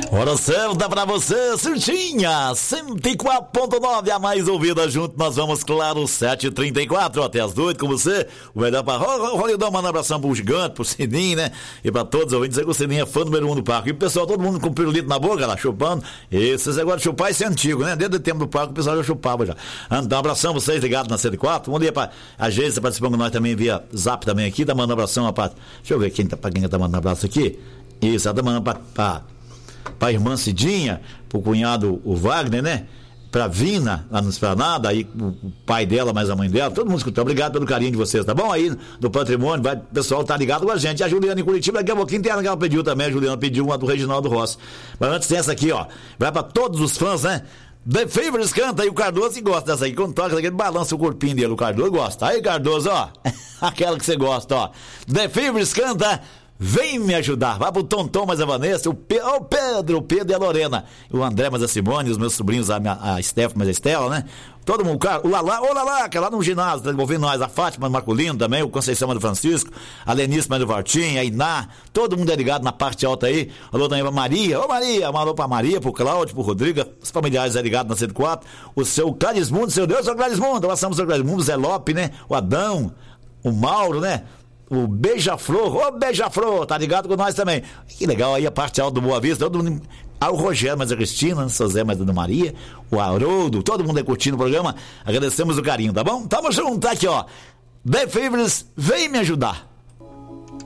Hora certa pra você, Cirtinha, 104.9, a mais ouvida junto, nós vamos, claro, 7h34, até as 8 com você, o melhor pra Rolidão, manda um abração pro Gigante, pro Sininho, né, e pra todos os ouvintes, dizer que o Sininho é fã número 1 do parque, e o pessoal, todo mundo com pirulito na boca, lá, chupando, esse negócio de chupar, isso é antigo, né, desde o tempo do parque o pessoal já chupava já. Então, um abração pra vocês ligados na 104, bom dia pra agência, participando com nós também via Zap também aqui, tá mandando um abração pra, deixa eu ver pra quem tá mandando um abraço aqui, isso, tá mandando pra irmã Cidinha, pro cunhado o Wagner, né? Pra Vina, lá no Esplanada, aí o pai dela, mais a mãe dela, todo mundo escutando. Obrigado pelo carinho de vocês, tá bom? Aí do patrimônio, o pessoal tá ligado com a gente. A Juliana em Curitiba, daqui a pouquinho tem ela que ela pediu também. A Juliana pediu uma do Reginaldo Rossi. Mas antes tem essa aqui, ó. Vai pra todos os fãs, né? The Favors canta aí, o Cardoso gosta dessa aí. Quando toca, ele balança o corpinho dele, o Cardoso gosta. Aí, Cardoso, ó. Aquela que você gosta, ó. The Favors canta. Vem me ajudar, vai pro Tonton, mais a Vanessa, o Pedro e a Lorena, o André, mais a Simone, os meus sobrinhos, a Steph, mais a Estela, né? Todo mundo, o Lala, que é lá no ginásio, tá envolvendo nós, a Fátima do Marcolino também, o Conceição do Francisco, a Lenice mais do Vartim, a Iná, todo mundo é ligado na parte alta aí. Alô também pra Maria, um alô pra Maria, pro Cláudio, pro Rodrigo, os familiares é ligado na 104, o seu Clarismundo, seu Deus, o Clarismundo, nós somos o Clarismundo, o Zé Lope, né? O Adão, o Mauro, né? O Beija-Flor, tá ligado com nós também. Que legal aí a parte alta do Boa Vista, todo mundo. O Rogério, mais a Cristina, o José, mais a Dona Maria, o Haroldo, todo mundo é curtindo o programa. Agradecemos o carinho, tá bom? Tamo junto, tá aqui, ó. The Favors, vem me ajudar.